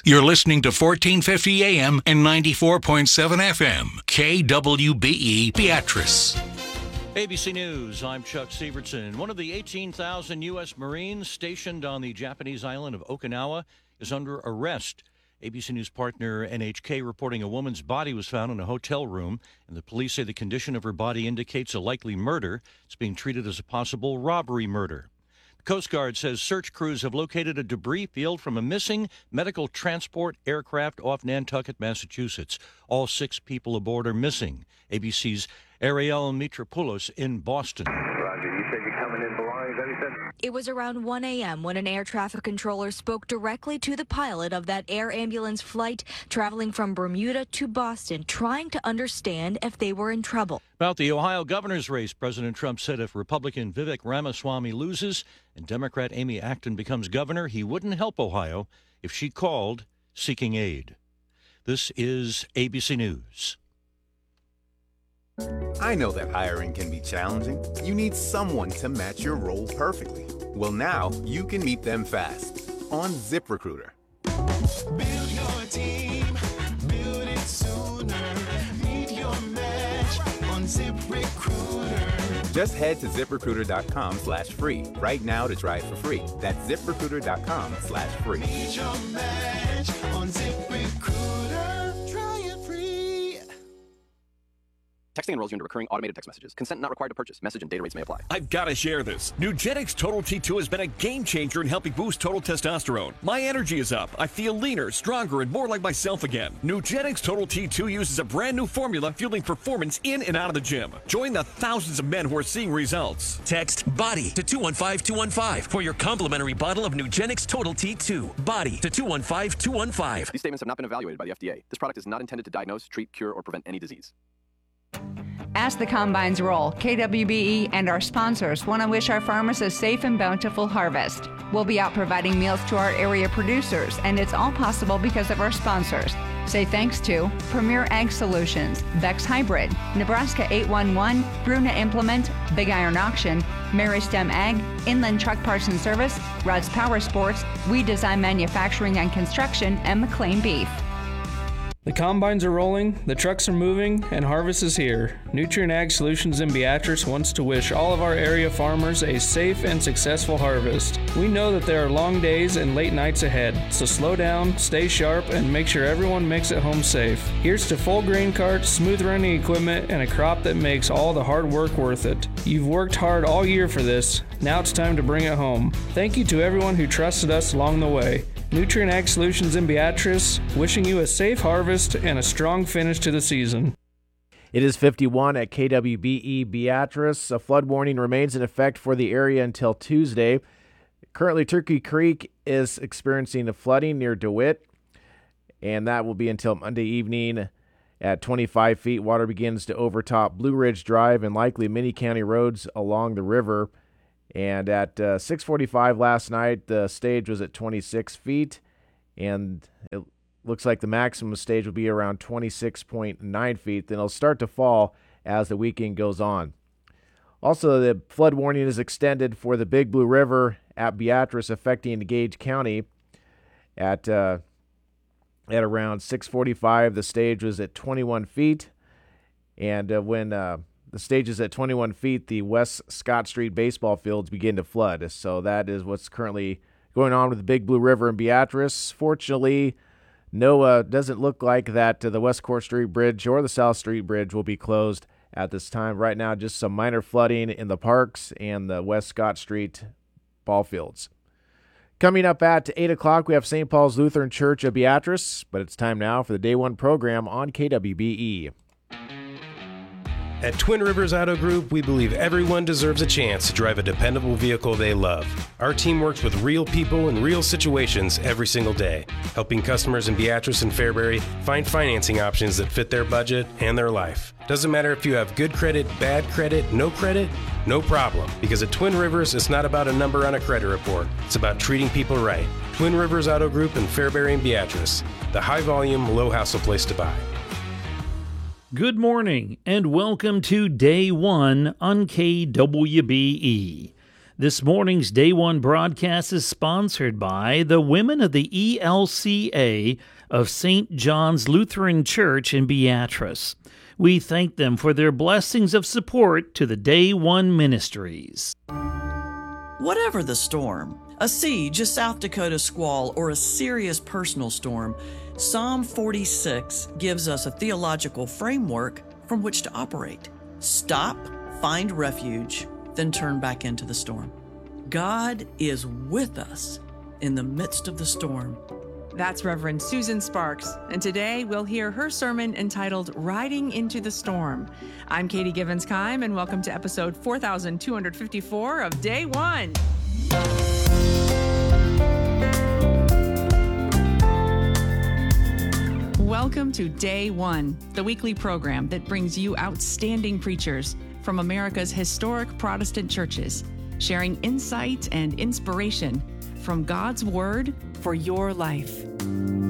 You're listening to 1450 AM and 94.7 FM, KWBE Beatrice. ABC News, I'm Chuck Severson. One of the 18,000 U.S. Marines stationed on the Japanese island of Okinawa is under arrest. ABC News partner NHK reporting a woman's body was found in a hotel room, and the police say the condition of her body indicates a likely murder. It's being treated as a possible robbery murder. The Coast Guard says search crews have located a debris field from a missing medical transport aircraft off Nantucket, Massachusetts. All 6 people aboard are missing. ABC's Ariel Mitropoulos in Boston. Roger, you said you're coming in belongings, that he said? It was around 1 a.m. when an air traffic controller spoke directly to the pilot of that air ambulance flight traveling from Bermuda to Boston, trying to understand if they were in trouble. About the Ohio governor's race, President Trump said if Republican Vivek Ramaswamy loses and Democrat Amy Acton becomes governor, he wouldn't help Ohio if she called seeking aid. This is ABC News. I know that hiring can be challenging. You need someone to match your role perfectly. Well, now you can meet them fast on ZipRecruiter. Build your team, build it sooner. Meet your match on ZipRecruiter. Just head to ZipRecruiter.com/free right now to try it for free. That's ZipRecruiter.com/free. Meet your match on ZipRecruiter. Try it free. Texting enrolls you into recurring automated text messages. Consent not required to purchase. Message and data rates may apply. I've got to share this. Nugenix Total T2 has been a game changer in helping boost total testosterone. My energy is up. I feel leaner, stronger, and more like myself again. Nugenix Total T2 uses a brand new formula fueling performance in and out of the gym. Join the thousands of men who are seeing results. Text BODY to 215215 for your complimentary bottle of Nugenix Total T2. BODY to 215215. These statements have not been evaluated by the FDA. This product is not intended to diagnose, treat, cure, or prevent any disease. As the combines roll, KWBE and our sponsors want to wish our farmers a safe and bountiful harvest. We'll be out providing meals to our area producers, and it's all possible because of our sponsors. Say thanks to Premier Ag Solutions, Bex Hybrid, Nebraska 811, Bruna Implement, Big Iron Auction, Mary Stem Ag, Inland Truck Parts and Service, Rudd's Power Sports, We Design Manufacturing and Construction, and McLean Beef. The combines are rolling, the trucks are moving, and harvest is here. Nutrient Ag Solutions in Beatrice wants to wish all of our area farmers a safe and successful harvest. We know that there are long days and late nights ahead, so slow down, stay sharp, and make sure everyone makes it home safe. Here's to full grain carts, smooth running equipment, and a crop that makes all the hard work worth it. You've worked hard all year for this. Now it's time to bring it home. Thank you to everyone who trusted us along the way. Nutrient Ag Solutions in Beatrice, wishing you a safe harvest and a strong finish to the season. It is 51 at KWBE Beatrice. A flood warning remains in effect for the area until Tuesday. Currently, Turkey Creek is experiencing a flooding near DeWitt, and that will be until Monday evening at 25 feet. Water begins to overtop Blue Ridge Drive and likely many county roads along the river. And at 6:45 last night, the stage was at 26 feet, and it looks like the maximum stage will be around 26.9 feet. Then it'll start to fall as the weekend goes on. Also, the flood warning is extended for the Big Blue River at Beatrice, affecting Gage County. At around 6:45, the stage was at 21 feet, and when the stage is at 21 feet, the West Scott Street baseball fields begin to flood. So that is what's currently going on with the Big Blue River in Beatrice. Fortunately, doesn't look like that the West Court Street Bridge or the South Street Bridge will be closed at this time. Right now, just some minor flooding in the parks and the West Scott Street ball fields. Coming up at 8 o'clock, we have St. Paul's Lutheran Church of Beatrice, but it's time now for the Day 1 program on KWBE. At Twin Rivers Auto Group, we believe everyone deserves a chance to drive a dependable vehicle they love. Our team works with real people in real situations every single day, helping customers in Beatrice and Fairbury find financing options that fit their budget and their life. Doesn't matter if you have good credit, bad credit, no problem. Because at Twin Rivers, it's not about a number on a credit report. It's about treating people right. Twin Rivers Auto Group in Fairbury and Beatrice, the high-volume, low-hassle place to buy. Good morning and welcome to Day 1 on KWBE. This morning's Day One broadcast is sponsored by the women of the ELCA of St. John's Lutheran Church in Beatrice. We thank them for their blessings of support to the Day One ministries. Whatever the storm, a siege, a South Dakota squall, or a serious personal storm, Psalm 46 gives us a theological framework from which to operate. Stop, find refuge, then turn back into the storm. God is with us in the midst of the storm. That's Reverend Susan Sparks, and today we'll hear her sermon entitled Riding into the Storm. I'm Katie Givens-Keim, and welcome to episode 4254 of Day One. Welcome to Day One, the weekly program that brings you outstanding preachers from America's historic Protestant churches, sharing insight and inspiration from God's Word for your life.